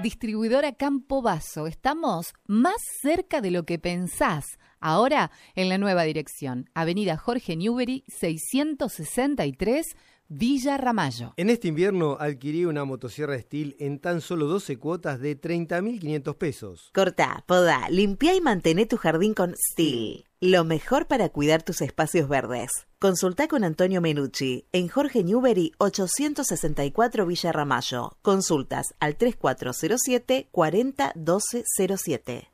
Distribuidora Campo Basso. Estamos más cerca de lo que pensás. Ahora en la nueva dirección. Avenida Jorge Newbery, 663, Villa Ramallo. En este invierno adquirí una motosierra Stihl en tan solo 12 cuotas de 30.500 pesos. Cortá, podá, limpiá y mantené tu jardín con Stihl. Lo mejor para cuidar tus espacios verdes. Consultá con Antonio Menucci en Jorge Newbery 864 Villa Ramallo. Consultas al 3407 40 12 07.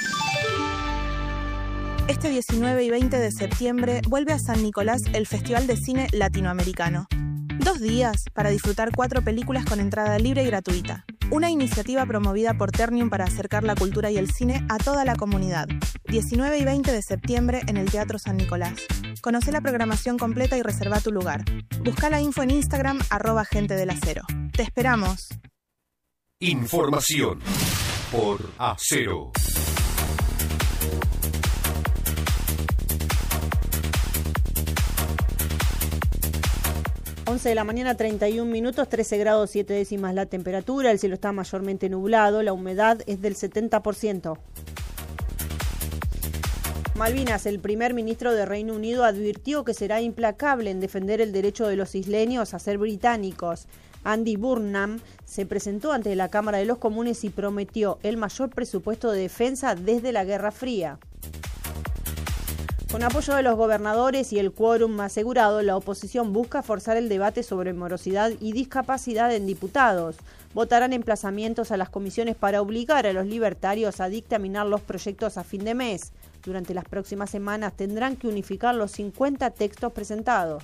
Este 19 y 20 de septiembre vuelve a San Nicolás el Festival de Cine Latinoamericano. 2 días para disfrutar 4 películas con entrada libre y gratuita. Una iniciativa promovida por Ternium para acercar la cultura y el cine a toda la comunidad. 19 y 20 de septiembre en el Teatro San Nicolás. Conoce la programación completa y reserva tu lugar. Busca la info en Instagram @gentedelacero. ¡Te esperamos! Información por Acero. 11 de la mañana, 31 minutos, 13 grados 7 décimas la temperatura, el cielo está mayormente nublado, la humedad es del 70%. Malvinas, el primer ministro de Reino Unido advirtió que será implacable en defender el derecho de los isleños a ser británicos. Andy Burnham se presentó ante la Cámara de los Comunes y prometió el mayor presupuesto de defensa desde la Guerra Fría. Con apoyo de los gobernadores y el quórum asegurado, la oposición busca forzar el debate sobre morosidad y discapacidad en diputados. Votarán emplazamientos a las comisiones para obligar a los libertarios a dictaminar los proyectos a fin de mes. Durante las próximas semanas tendrán que unificar los 50 textos presentados.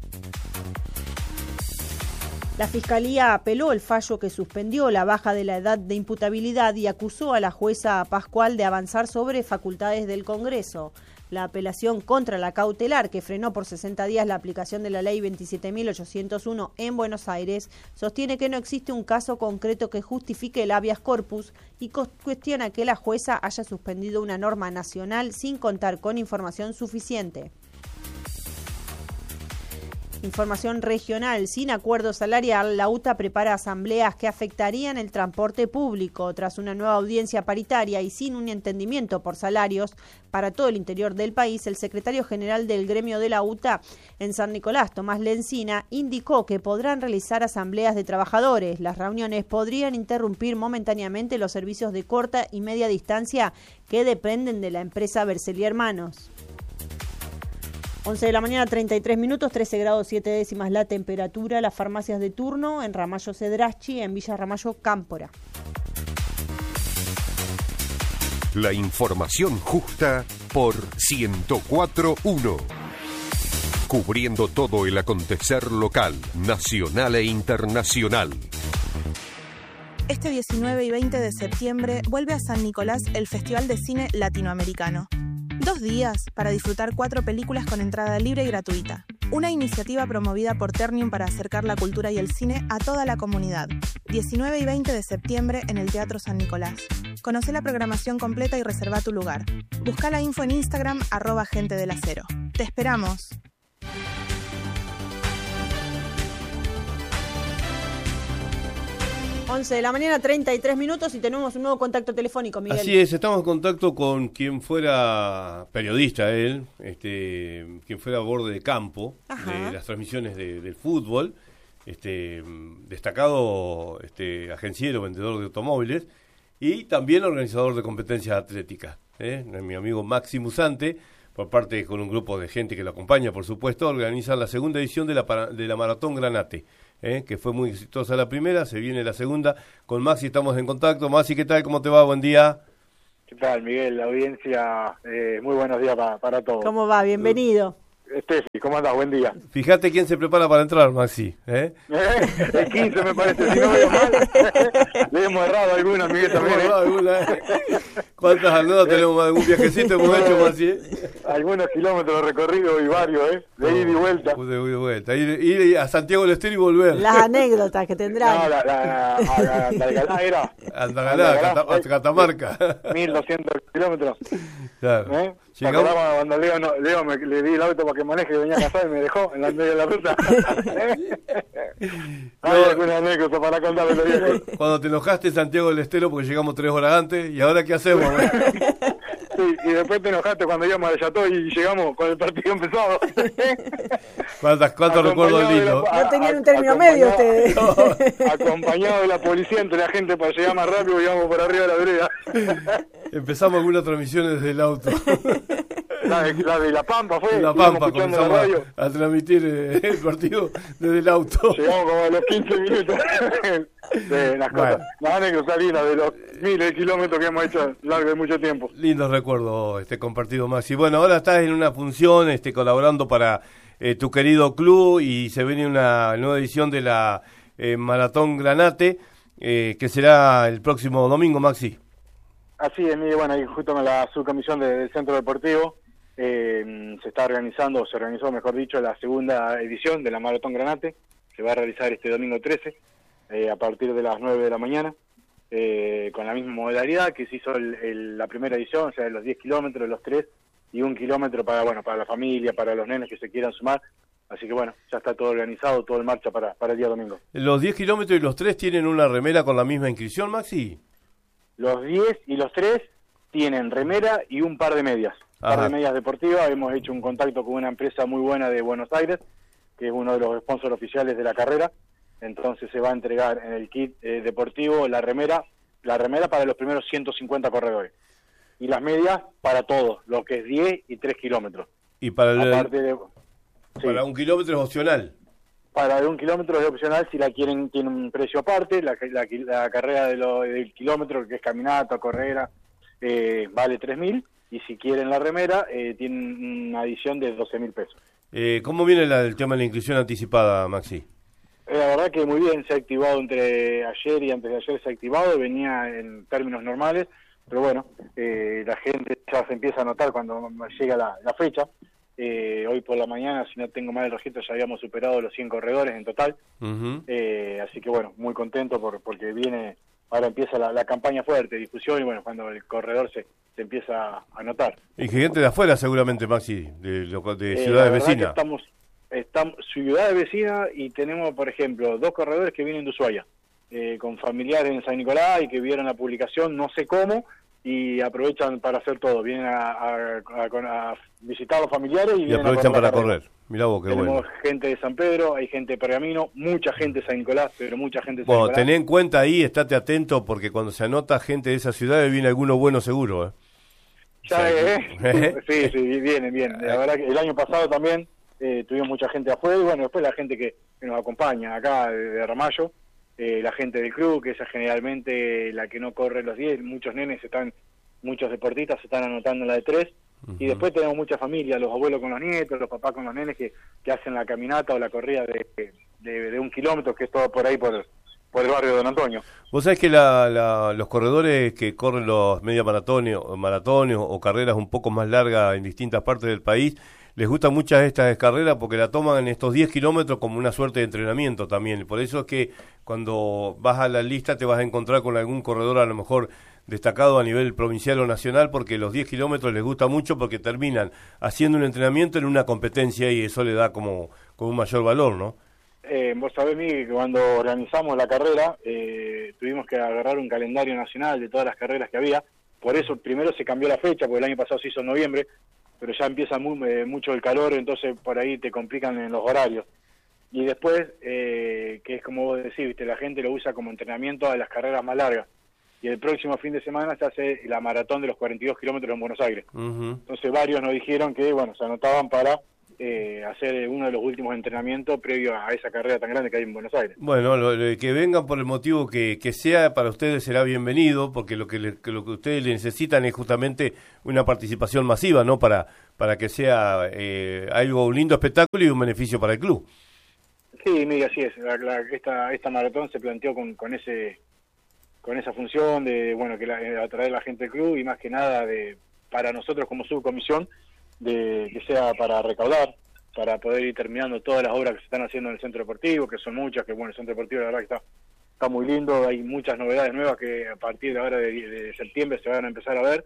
La Fiscalía apeló el fallo que suspendió la baja de la edad de imputabilidad y acusó a la jueza Pascual de avanzar sobre facultades del Congreso. La apelación contra la cautelar, que frenó por 60 días la aplicación de la Ley 27.801 en Buenos Aires, sostiene que no existe un caso concreto que justifique el habeas corpus y cuestiona que la jueza haya suspendido una norma nacional sin contar con información suficiente. Información regional. Sin acuerdo salarial, la UTA prepara asambleas que afectarían el transporte público. Tras una nueva audiencia paritaria y sin un entendimiento por salarios para todo el interior del país, el secretario general del gremio de la UTA en San Nicolás, Tomás Lencina, indicó que podrán realizar asambleas de trabajadores. Las reuniones podrían interrumpir momentáneamente los servicios de corta y media distancia que dependen de la empresa Bercel y Hermanos. 11 de la mañana, 33 minutos, 13 grados 7 décimas la temperatura. Las farmacias de turno en Ramallo Cedraschi, en Villa Ramallo Cámpora. La información justa por 104.1. Cubriendo todo el acontecer local, nacional e internacional. Este 19 y 20 de septiembre vuelve a San Nicolás el Festival de Cine Latinoamericano. 2 días para disfrutar 4 películas con entrada libre y gratuita. Una iniciativa promovida por Ternium para acercar la cultura y el cine a toda la comunidad. 19 y 20 de septiembre en el Teatro San Nicolás. Conoce la programación completa y reserva tu lugar. Busca la info en Instagram @gentedelacero. ¡Te esperamos! 11 de la mañana, 33 minutos y tenemos un nuevo contacto telefónico, Miguel. Así es, estamos en contacto con quien fuera periodista, quien fuera borde de campo de las transmisiones del fútbol, destacado agenciero, vendedor de automóviles y también organizador de competencias atléticas. Mi amigo Maxi Musante, por parte con un grupo de gente que lo acompaña, por supuesto, organizan la segunda edición de la Maratón Granate. Que fue muy exitosa la primera, se viene la segunda. Con Maxi estamos en contacto. Maxi, ¿qué tal? ¿Cómo te va? Buen día. ¿Qué tal, Miguel? La audiencia, muy buenos días para todos. ¿Cómo va? Bienvenido. Steffi, ¿cómo andás? Buen día. Fíjate quién se prepara para entrar, Maxi. El 15 me parece, si no veo mal. Le hemos errado alguna, Miguel, también. ¿Cuántas anécdotas tenemos? ¿Algún viajecito hemos hecho, Maxi? Algunos kilómetros recorridos y varios, de ida y vuelta. De ida y vuelta. Ir a Santiago del Estero y volver. Las anécdotas que tendrán. No, a Andalgalá era. Andalgalá, hasta Catamarca. 1200 kilómetros. Claro. Llegamos cuando Leo le di el auto para que maneje, que venía a casar y me dejó en la medio de la ruta. Hay alguna anécdota para contarme. Cuando te enojas enojaste, Santiago del Estero, porque llegamos 3 horas antes. ¿Y ahora qué hacemos? Sí, y después te enojaste cuando íbamos al Chateau y llegamos con el partido empezado. ¿Cuántos recuerdos lindos? No tenían un término medio ustedes. Acompañado de la policía entre la gente para llegar más rápido, íbamos por arriba de la vereda. Empezamos algunas transmisiones desde el auto. La de La Pampa fue. La Pampa, comenzamos a transmitir el partido desde el auto. Llegamos como a los 15 minutos de las cosas. Las anécdotas lindas de los miles de kilómetros que hemos hecho largo de mucho tiempo. Lindo recuerdo compartido, Maxi. Bueno, ahora estás en una función colaborando para tu querido club y se viene una nueva edición de la Maratón Granate que será el próximo domingo, Maxi. Así es, bueno, ahí justo con la subcomisión del Centro Deportivo se está organizando, o se organizó mejor dicho, la segunda edición de la Maratón Granate. Se va a realizar este domingo 13 a partir de las 9 de la mañana con la misma modalidad que se hizo la primera edición, o sea, los 10 kilómetros, los 3 y 1 kilómetro para la familia, para los nenes que se quieran sumar. Así que bueno, ya está todo organizado, todo en marcha para el día domingo. ¿Los 10 kilómetros y los 3 tienen una remera con la misma inscripción, Maxi? Los 10 y los 3 tienen remera y un par de medias. Un par de medias deportivas. Hemos hecho un contacto con una empresa muy buena de Buenos Aires, que es uno de los sponsors oficiales de la carrera. Entonces se va a entregar en el kit deportivo la remera para los primeros 150 corredores. Y las medias para todos, lo que es 10 y 3 kilómetros. ¿Y para para 1 kilómetro es opcional? Para 1 kilómetro es opcional, si la quieren tiene un precio aparte. La carrera del kilómetro, que es caminata, carrera, vale 3.000, y si quieren la remera, tienen una adición de 12.000 pesos. ¿Cómo viene el tema de la inscripción anticipada, Maxi? La verdad que muy bien, se ha activado entre ayer y antes de ayer, se ha activado, venía en términos normales, pero bueno, la gente ya se empieza a notar cuando llega la fecha. Hoy por la mañana, si no tengo mal el registro, ya habíamos superado los 100 corredores en total. Así que bueno, muy contento porque ahora empieza la campaña fuerte, difusión, y bueno, cuando el corredor se empieza a notar. Y gente de afuera seguramente, Maxi, de ciudades vecinas. Estamos ciudades vecinas, y tenemos, por ejemplo, 2 corredores que vienen de Ushuaia, con familiares en San Nicolás, y que vieron la publicación, no sé cómo, y aprovechan para hacer todo. Vienen a visitar a los familiares y aprovechan para correr. Mirá vos, qué Tenemos bueno. gente de San Pedro, hay gente de Pergamino, mucha gente de San Nicolás, pero mucha gente de San Nicolás. Tené en cuenta ahí, estate atento, porque cuando se anota gente de esas ciudades viene alguno bueno seguro. Sí, vienen. La verdad que el año pasado también tuvimos mucha gente afuera, y bueno, después la gente que nos acompaña acá de Ramallo, la gente del club, que es generalmente la que no corre los 10, muchos deportistas se están anotando en la de 3, y después tenemos mucha familia, los abuelos con los nietos, los papás con los nenes que hacen la caminata o la corrida de 1 kilómetro, que es todo por ahí, por el barrio de Don Antonio. Vos sabés que los corredores que corren los media maratones o carreras un poco más largas en distintas partes del país, les gustan muchas estas carreras porque la toman en estos 10 kilómetros como una suerte de entrenamiento también. Por eso es que cuando vas a la lista te vas a encontrar con algún corredor a lo mejor destacado a nivel provincial o nacional, porque los 10 kilómetros les gusta mucho porque terminan haciendo un entrenamiento en una competencia y eso le da como un mayor valor, ¿no? Vos sabés, Miguel, que cuando organizamos la carrera tuvimos que agarrar un calendario nacional de todas las carreras que había. Por eso primero se cambió la fecha, porque el año pasado se hizo en noviembre, pero ya empieza mucho el calor, entonces por ahí te complican en los horarios. Y después, que es como vos decís, ¿viste? La gente lo usa como entrenamiento a las carreras más largas. Y el próximo fin de semana se hace la maratón de los 42 kilómetros en Buenos Aires. Entonces varios nos dijeron que se anotaban para hacer uno de los últimos entrenamientos previo a esa carrera tan grande que hay en Buenos Aires. Bueno, que vengan por el motivo que sea, para ustedes será bienvenido, porque lo que ustedes necesitan es justamente una participación masiva, ¿no? Para que sea un lindo espectáculo y un beneficio para el club. Sí, mira, así es. Esta maratón se planteó con esa función de que atraer a la gente del club, y más que nada para nosotros como subcomisión, que sea para recaudar, para poder ir terminando todas las obras que se están haciendo en el centro deportivo, que son muchas, que el centro deportivo la verdad que está muy lindo, hay muchas novedades nuevas que a partir de ahora de septiembre se van a empezar a ver,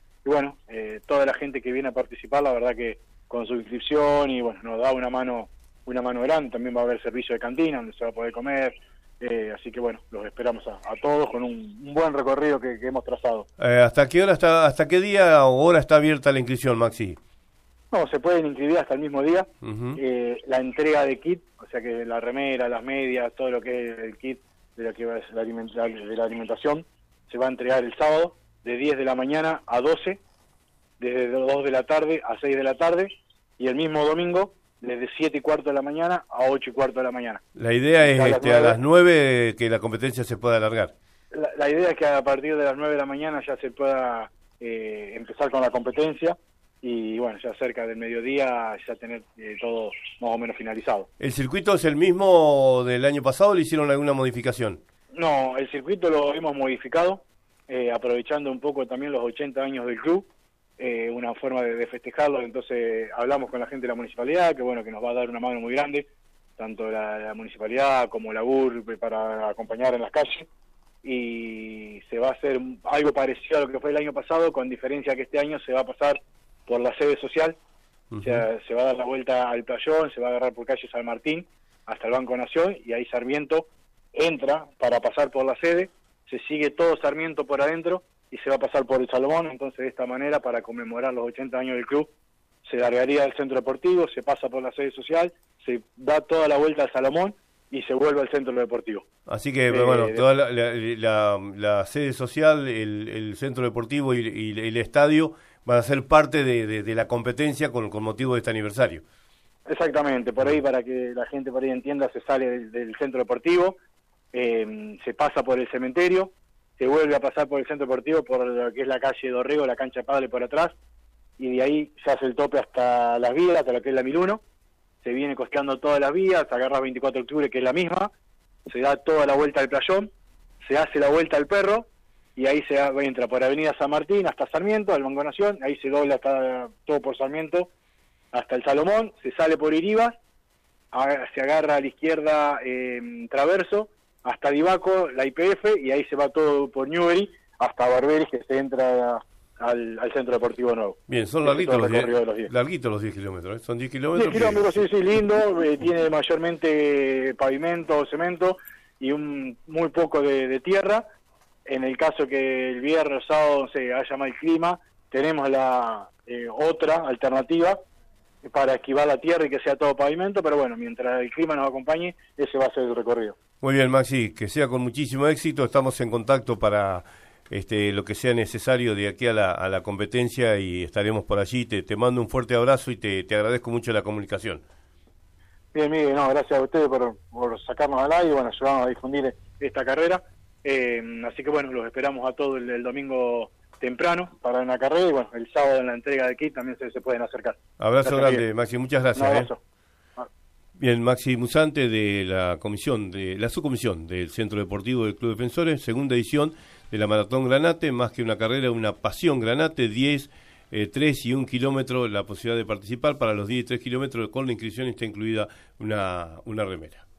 y toda la gente que viene a participar, la verdad que con su inscripción, y nos da una mano grande. También va a haber servicio de cantina donde se va a poder comer, Así que bueno, los esperamos a todos con un buen recorrido que hemos trazado. ¿Hasta qué hora hasta qué día o hora está abierta la inscripción, Maxi? No, se pueden inscribir hasta el mismo día. Uh-huh. La entrega de kit, o sea que la remera, las medias, todo lo que es el kit de lo que va a ser de la alimentación, se va a entregar el sábado de 10 de la mañana a 12, desde 2 de la tarde a 6 de la tarde, y el mismo domingo desde 7 y cuarto de la mañana a 8 y cuarto de la mañana. La idea es a las 9 que la competencia se pueda alargar. La idea es que a partir de las 9 de la mañana ya se pueda empezar con la competencia y bueno, ya cerca del mediodía ya tener todo más o menos finalizado. ¿El circuito es el mismo del año pasado o le hicieron alguna modificación? No, el circuito lo hemos modificado, aprovechando un poco también los 80 años del club, una forma de festejarlo. Entonces hablamos con la gente de la municipalidad, que bueno, que nos va a dar una mano muy grande, tanto la municipalidad como la URB, para acompañar en las calles, y se va a hacer algo parecido a lo que fue el año pasado, con diferencia que este año se va a pasar por la sede social. Uh-huh. O sea, se va a dar la vuelta al playón, se va a agarrar por calle San Martín hasta el Banco Nación, y ahí Sarmiento entra para pasar por la sede, se sigue todo Sarmiento por adentro y se va a pasar por el Salomón. Entonces, de esta manera, para conmemorar los 80 años del club, se largaría del centro deportivo, se pasa por la sede social, se da toda la vuelta al Salomón y se vuelve al centro deportivo. Así que, bueno, toda la sede social, el centro deportivo y el estadio van a ser parte de la competencia con motivo de este aniversario. Exactamente, por ahí, para que la gente por ahí entienda, se sale del centro deportivo, se pasa por el cementerio, se vuelve a pasar por el centro deportivo, por lo que es la calle Dorrego, la cancha Padre por atrás, y de ahí se hace el tope hasta las vías, hasta lo que es la 1001, se viene costeando todas las vías, se agarra 24 de octubre, que es la misma, se da toda la vuelta al playón, se hace la vuelta al Perro, y ahí entra por Avenida San Martín hasta Sarmiento, al Banco Nación, ahí se dobla hasta todo por Sarmiento, hasta el Salomón, se sale por Iribas, se agarra a la izquierda Traverso, hasta Divaco, la IPF, y ahí se va todo por Newbery, hasta Barberis, que se entra al centro deportivo nuevo. Bien, son larguitos los 10 kilómetros, ¿eh? Son 10 kilómetros. 10 kilómetros, sí, lindo, tiene mayormente pavimento, cemento, y muy poco de tierra. En el caso que el viernes o sábado haya mal clima, tenemos la otra alternativa para esquivar la tierra y que sea todo pavimento, pero bueno, mientras el clima nos acompañe, ese va a ser el recorrido. Muy bien, Maxi, que sea con muchísimo éxito. Estamos en contacto para lo que sea necesario de aquí a la competencia y estaremos por allí. Te mando un fuerte abrazo y te agradezco mucho la comunicación. Bien, Miguel, gracias a ustedes por sacarnos al aire y bueno, ayudarnos a difundir esta carrera. Así que bueno, los esperamos a todos el domingo temprano para una carrera y bueno, el sábado en la entrega de kit también se pueden acercar. Abrazo grande, Miguel. Maxi, muchas gracias. Un abrazo. Bien, Maxi Musante de la subcomisión del Centro Deportivo del Club Defensores, segunda edición de la Maratón Granate, más que una carrera, una pasión Granate, 10, 3 y 1 kilómetro, la posibilidad de participar. Para los 10 y 3 kilómetros con la inscripción está incluida una remera.